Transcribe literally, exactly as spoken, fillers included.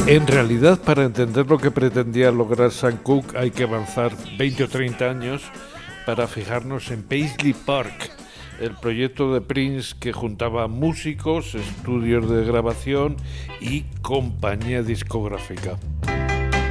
En realidad, para entender lo que pretendía lograr Sam Cooke hay que avanzar veinte o treinta años para fijarnos en Paisley Park, el proyecto de Prince que juntaba músicos, estudios de grabación y compañía discográfica.